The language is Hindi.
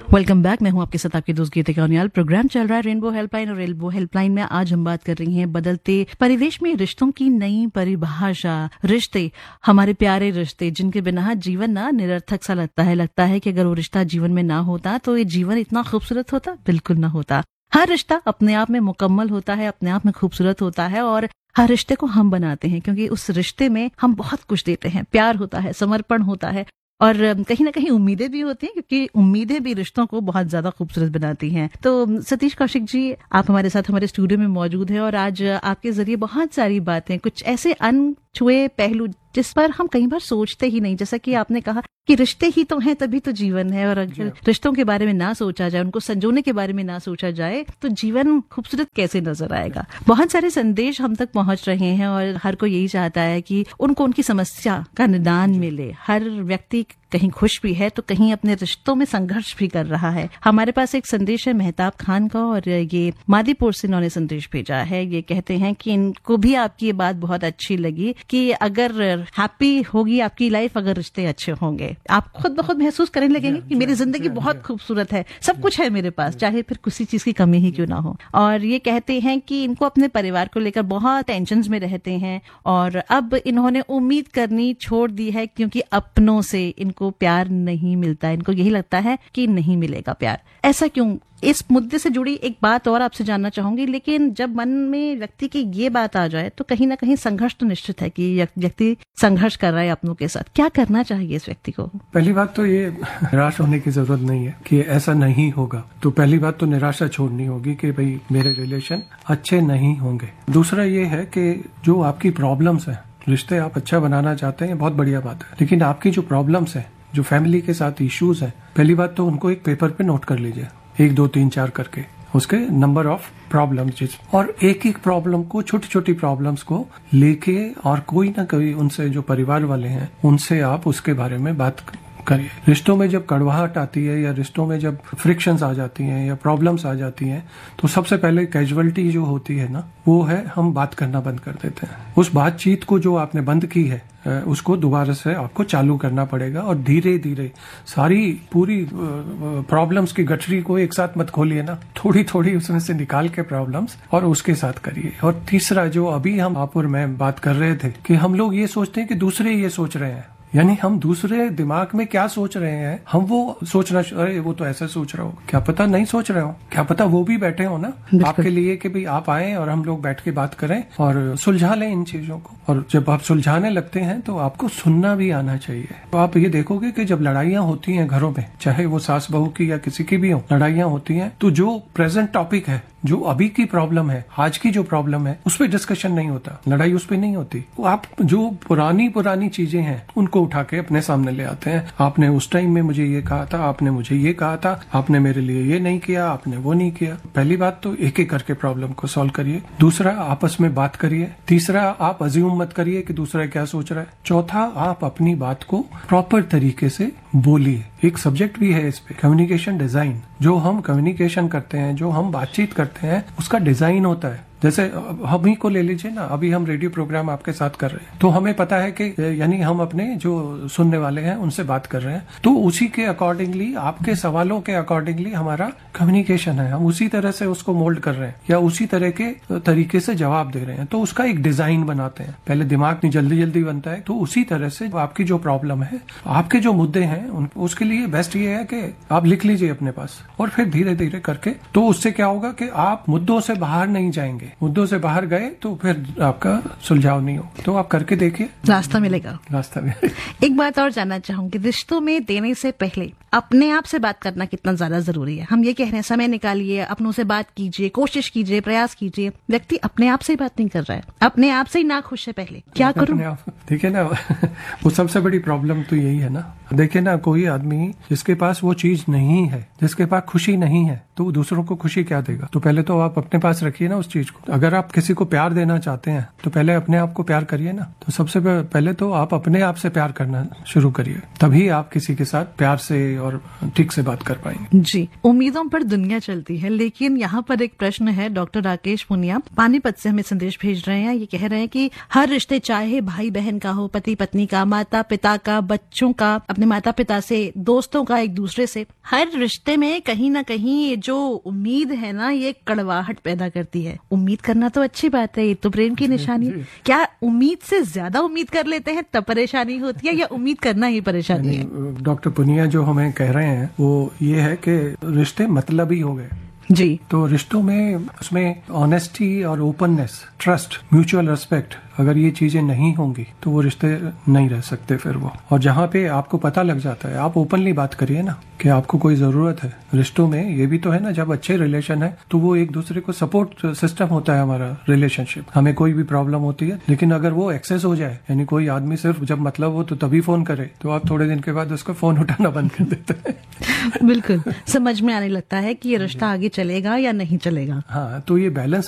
Welcome back. मैं हूं आपके साथ आपकी दोस्त गीता कौनियाल। प्रोग्राम चल रहा है रेनबो हेल्पलाइन, और रेनबो हेल्पलाइन में आज हम बात कर रही हैं बदलते परिवेश में रिश्तों की नई परिभाषा। रिश्ते, हमारे प्यारे रिश्ते, जिनके बिना जीवन ना निरर्थक सा लगता है कि अगर वो रिश्ता जीवन में ना होता तो ये जीवन इतना खूबसूरत होता? बिल्कुल ना होता। हर रिश्ता अपने आप में मुकम्मल होता है, अपने आप में खूबसूरत होता है, और हर रिश्ते को हम बनाते हैं क्योंकि उस रिश्ते में हम बहुत कुछ देते हैं। प्यार होता है, समर्पण होता है, और कहीं ना कहीं उम्मीदें भी होती हैं, क्योंकि उम्मीदें भी रिश्तों को बहुत ज्यादा खूबसूरत बनाती हैं। तो सतीश कौशिक जी, आप हमारे साथ हमारे स्टूडियो में मौजूद हैं, और आज आपके जरिए बहुत सारी बातें, कुछ ऐसे अनछुए पहलू जिस पर हम कई बार सोचते ही नहीं। जैसा कि आपने कहा कि रिश्ते ही तो हैं, तभी तो जीवन है, और अगर रिश्तों के बारे में ना सोचा जाए, उनको संजोने के बारे में ना सोचा जाए, तो जीवन खूबसूरत कैसे नजर आएगा। बहुत सारे संदेश हम तक पहुंच रहे हैं, और हर कोई यही चाहता है कि उनको उनकी समस्या का निदान मिले। हर व्यक्ति कहीं खुश भी है तो कहीं अपने रिश्तों में संघर्ष भी कर रहा है। हमारे पास एक संदेश है मेहताब खान का, और ये मादीपुर से इन्होंने संदेश भेजा है। ये कहते हैं कि इनको भी आपकी ये बात बहुत अच्छी लगी कि अगर हैप्पी होगी आपकी लाइफ अगर रिश्ते अच्छे होंगे। आप खुद ब खुद महसूस करने लगेंगे कि मेरी जिंदगी बहुत खूबसूरत है, सब कुछ है मेरे पास, चाहे फिर किसी चीज की कमी ही क्यों ना हो। और ये कहते हैं कि इनको अपने परिवार को लेकर बहुत टेंशन में रहते हैं, और अब इन्होंने उम्मीद करनी छोड़ दी है क्योंकि अपनों से इनको प्यार नहीं मिलता। इनको यही लगता है कि नहीं मिलेगा प्यार। ऐसा क्यों? इस मुद्दे से जुड़ी एक बात और आपसे जानना चाहूंगी। लेकिन जब मन में व्यक्ति की ये बात आ जाए तो कहीं ना कहीं संघर्ष तो निश्चित है कि व्यक्ति संघर्ष कर रहा है अपनों के साथ। क्या करना चाहिए इस व्यक्ति को? पहली बात तो ये निराश होने की जरूरत नहीं है कि ऐसा नहीं होगा। तो पहली बात तो निराशा छोड़नी होगी कि भाई मेरे रिलेशन अच्छे नहीं होंगे। दूसरा ये है कि जो आपकी प्रॉब्लम्स है, रिश्ते आप अच्छा बनाना चाहते हैं, बहुत बढ़िया बात है, लेकिन आपकी जो प्रॉब्लम्स है, जो फैमिली के साथ इश्यूज है, पहली बात तो उनको एक पेपर पे नोट कर लीजिए, 1 2 3 4 करके, उसके नंबर ऑफ प्रॉब्लम्स, और एक एक प्रॉब्लम को, छोटी छोटी प्रॉब्लम्स को लेके, और कोई ना कोई उनसे, जो परिवार वाले हैं, उनसे आप उसके बारे में बात करिए। रिश्तों में जब कड़वाहट आती है, या रिश्तों में जब फ्रिक्शंस आ जाती हैं, या प्रॉब्लम्स आ जाती हैं, तो सबसे पहले कैजुअलिटी जो होती है ना, वो है हम बात करना बंद कर देते हैं। उस बातचीत को जो आपने बंद की है, उसको दोबारा से आपको चालू करना पड़ेगा, और धीरे धीरे सारी पूरी प्रॉब्लम्स की गठरी को एक साथ मत खोलिए ना, थोड़ी थोड़ी उसमें से निकाल के प्रॉब्लम्स और उसके साथ करिए। और तीसरा, जो अभी हम आप और मैं बात कर रहे थे कि हम लोग ये सोचते हैं कि दूसरे ये सोच रहे हैं, यानी हम दूसरे दिमाग में क्या सोच रहे हैं, हम वो सोचना, अरे वो तो ऐसा सोच रहा हो, क्या पता नहीं सोच रहे हो, क्या पता वो भी बैठे हो ना आपके लिए कि भाई आप आए और हम लोग बैठ के बात करें और सुलझा लें इन चीजों को। और जब आप सुलझाने लगते हैं तो आपको सुनना भी आना चाहिए। तो आप ये देखोगे कि जब लड़ाइयां होती हैं घरों में, चाहे वो सास बहू की या किसी की भी हो, लड़ाइयां होती हैं, तो जो प्रेजेंट टॉपिक है, जो अभी की प्रॉब्लम है, आज की जो प्रॉब्लम है, उस पर डिस्कशन नहीं होता, लड़ाई उस पर नहीं होती। तो आप जो पुरानी चीजें हैं उनको उठा के अपने सामने ले आते हैं। आपने उस टाइम में मुझे ये कहा था, आपने मुझे ये कहा था, आपने मेरे लिए ये नहीं किया, आपने वो नहीं किया। पहली बात तो एक एक करके प्रॉब्लम को सॉल्व करिए। दूसरा, आपस में बात करिए। तीसरा, आप अज्यूम मत करिए कि दूसरा क्या सोच रहा है। चौथा, आप अपनी बात को प्रॉपर तरीके से बोलिए। एक सब्जेक्ट भी है इस पे, कम्युनिकेशन डिजाइन। जो हम कम्युनिकेशन करते हैं, जो हम बातचीत करते हैं, उसका डिजाइन होता है। जैसे हम ही को ले लीजिए ना, अभी हम रेडियो प्रोग्राम आपके साथ कर रहे हैं, तो हमें पता है कि यानी हम अपने जो सुनने वाले हैं उनसे बात कर रहे हैं, तो उसी के अकॉर्डिंगली, आपके सवालों के अकॉर्डिंगली हमारा कम्युनिकेशन है, हम उसी तरह से उसको मोल्ड कर रहे हैं या उसी तरह के तरीके से जवाब दे रहे हैं। तो उसका एक डिजाइन बनाते हैं। पहले दिमाग में जल्दी जल्दी बनता है, तो उसी तरह से आपकी जो प्रॉब्लम है, आपके जो मुद्दे हैं, उसके लिए बेस्ट ये है कि आप लिख लीजिए अपने पास, और फिर धीरे धीरे करके, तो उससे क्या होगा कि आप मुद्दों से बाहर नहीं जाएंगे। मुद्दों से बाहर गए तो फिर आपका सुलझाव नहीं हो। तो आप करके देखिए, रास्ता मिलेगा, रास्ता मिलेगा। एक बात और जानना चाहूंगी, रिश्तों में देने से पहले अपने आप से बात करना कितना ज्यादा जरूरी है? हम ये कह रहे हैं समय निकालिए, अपनों से बात कीजिए, कोशिश कीजिए, प्रयास कीजिए। व्यक्ति अपने आप से ही बात नहीं कर रहा है, अपने आप से ही ना खुश है, पहले क्या करूं? देखिए ना, वो सबसे बड़ी प्रॉब्लम तो यही है ना। देखिए ना, कोई आदमी जिसके पास वो चीज नहीं है, जिसके पास खुशी नहीं है, तो वो दूसरों को खुशी क्या देगा? तो पहले तो आप अपने पास रखिए ना उस चीज को। अगर आप किसी को प्यार देना चाहते हैं तो पहले अपने आप को प्यार करिए ना। तो सबसे पहले तो आप अपने आप से प्यार करना शुरू करिए, तभी आप किसी के साथ प्यार से और ठीक से बात कर पाएंगे। जी, उम्मीदों पर दुनिया चलती है, लेकिन यहाँ पर एक प्रश्न है। डॉक्टर राकेश पुनिया पानीपत से हमें संदेश भेज रहे हैं। ये कह रहे हैं कि हर रिश्ते, चाहे भाई बहन का हो, पति पत्नी का, माता पिता का, बच्चों का, अपने माता पिता से, दोस्तों का, एक दूसरे से, हर रिश्ते में कहीं ना कहीं ये जो उम्मीद है ना, ये कड़वाहट पैदा करती है। उम्मीद करना तो अच्छी बात है, ये तो प्रेम की निशानी है। क्या उम्मीद से ज्यादा उम्मीद कर लेते हैं तब परेशानी होती है, या उम्मीद करना ही परेशानी है? डॉक्टर पुनिया जो हमें कह रहे हैं वो ये है कि रिश्ते मतलबी हो गए जी। तो रिश्तों में उसमें ऑनेस्टी और ओपननेस, ट्रस्ट, म्यूचुअल रिस्पेक्ट, अगर ये चीजें नहीं होंगी तो वो रिश्ते नहीं रह सकते फिर वो। और जहाँ पे आपको पता लग जाता है, आप ओपनली बात करिए ना कि आपको कोई जरूरत है रिश्तों में। ये भी तो है ना, जब अच्छे रिलेशन है तो वो एक दूसरे को सपोर्ट सिस्टम होता है हमारा रिलेशनशिप। हमें कोई भी प्रॉब्लम होती है, लेकिन अगर वो एक्सेस हो जाए, यानी कोई आदमी सिर्फ जब मतलब हो तो तभी फोन करे, तो आप थोड़े दिन के बाद उसका फोन उठाना बंद कर देते हैं। बिल्कुल समझ में आने लगता है कि ये रिश्ता आगे चलेगा या नहीं चलेगा। हाँ, तो ये बैलेंस